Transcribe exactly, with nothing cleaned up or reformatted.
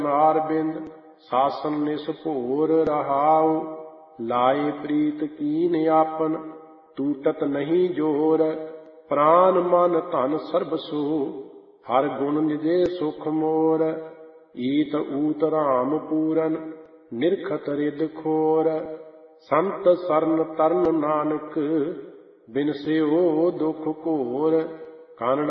ਨਾਰਬਿੰਦ ਸਾਸਨ ਨਿਸ ਭੋਰ ਰਹਾਉ। ਲਾਏ ਪ੍ਰੀਤ ਕੀਨ ਆਪਨ ਟੂਟਤ ਨਹੀਂ ਜੋਰ। ਪ੍ਰਾਨ ਮਨ ਧਨ ਸਰਬ ਸੋ ਹਰ ਗੁਣ ਨਿਜੇ ਸੁਖ ਮੋਰ। ਈਤ ਊਤ ਰਾਮ ਪੂਰਨ ਨਿਰਖਤ ਰਿਦ ਖੋਰ। ਸੰਤ ਸਰਨ ਤਰਨ ਨਾਨਕ ਬਿਨਸਿਓ ਦੁਖ ਘੋਰ। ਕਾਨੜ